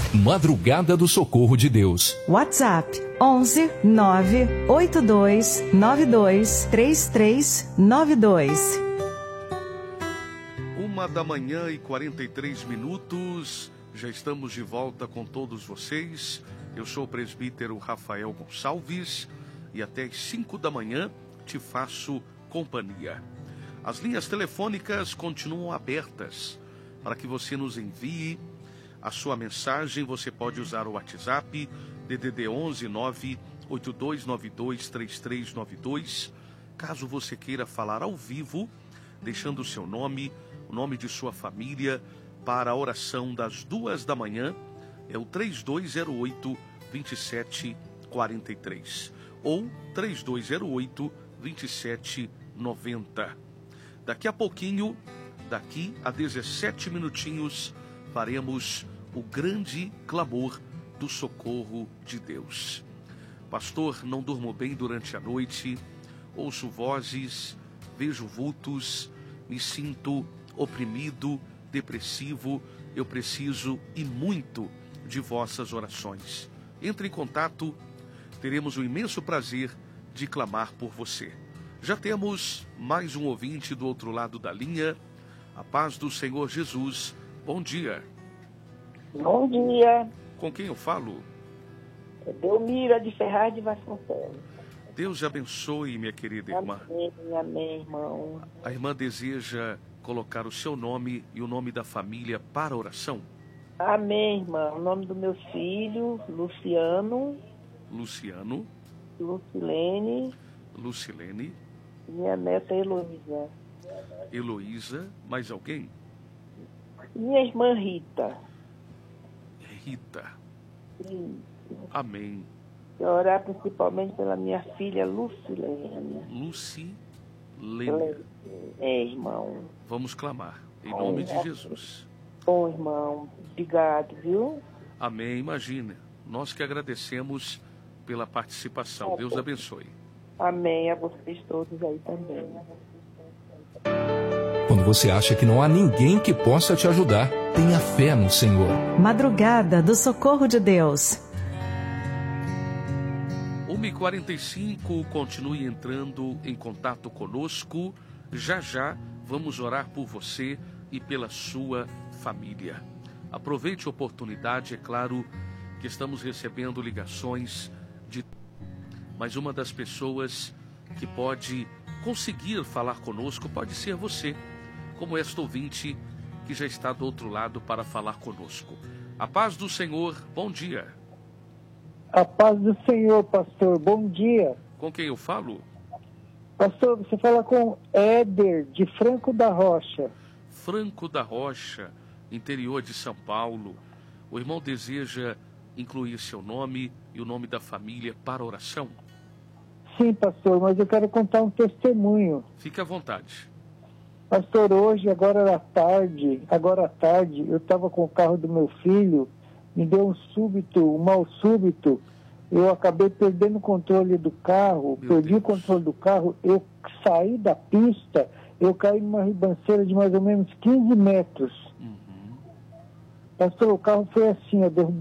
Madrugada do Socorro de Deus. WhatsApp 11 982 92 3392. 1h43. Já estamos de volta com todos vocês. Eu sou o presbítero Rafael Gonçalves e até às 5 da manhã te faço companhia. As linhas telefônicas continuam abertas para que você nos envie a sua mensagem. Você pode usar o WhatsApp DDD 11 98292 3392. Caso você queira falar ao vivo, deixando o seu nome, o nome de sua família, para a oração das 2 da manhã, é o 3208-2743 ou 3208-2790. Daqui a pouquinho, daqui a 17 minutinhos, faremos o grande clamor do socorro de Deus. Pastor, não durmo bem durante a noite, ouço vozes, vejo vultos, me sinto oprimido, depressivo, eu preciso e muito de vossas orações. Entre em contato, teremos o imenso prazer de clamar por você. Já temos mais um ouvinte do outro lado da linha. A paz do Senhor Jesus. Bom dia. Bom dia. Com quem eu falo? É Delmira de Ferraz de Vasconcelos. Deus abençoe, minha querida irmã. Amém, irmão. A irmã deseja colocar o seu nome e o nome da família para a oração? Amém, irmão. O nome do meu filho, Luciano. Lucilene. Minha neta, Heloísa. Mais alguém? Minha irmã, Rita. Sim. Amém. E orar principalmente pela minha filha, Lucilene. É, irmão. Vamos clamar, em nome de Jesus. Bom, irmão. Obrigado, viu? Amém. Imagina, nós que agradecemos pela participação. Deus abençoe. Amém. A vocês todos aí também. Quando você acha que não há ninguém que possa te ajudar, tenha fé no Senhor. Madrugada do Socorro de Deus. 1h45, continue entrando em contato conosco. Já vamos orar por você e pela sua família. Aproveite a oportunidade, é claro que estamos recebendo ligações mas uma das pessoas que pode conseguir falar conosco pode ser você, como esta ouvinte que já está do outro lado para falar conosco. A paz do Senhor, bom dia. A paz do Senhor, pastor, bom dia. Com quem eu falo? Pastor, você fala com Éder, de Franco da Rocha. Franco da Rocha, interior de São Paulo. O irmão deseja incluir seu nome e o nome da família para a oração? Sim, pastor, mas eu quero contar um testemunho. Fique à vontade. Pastor, hoje, agora à tarde, eu estava com o carro do meu filho, me deu um mal súbito, eu acabei perdendo o controle do carro, o controle do carro, eu saí da pista, eu caí numa ribanceira de mais ou menos 15 metros. Pastor, o carro foi assim, eu